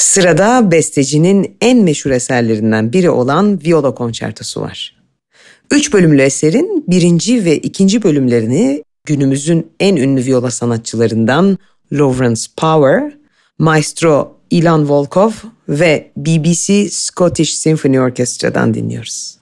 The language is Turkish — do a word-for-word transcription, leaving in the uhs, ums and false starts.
Sırada bestecinin en meşhur eserlerinden biri olan Viola Konçertosu var. Üç bölümlü eserin birinci ve ikinci bölümlerini günümüzün en ünlü viola sanatçılarından Lawrence Power, Maestro Ilan Volkov ve B B C Scottish Symphony Orchestra'dan dinliyoruz.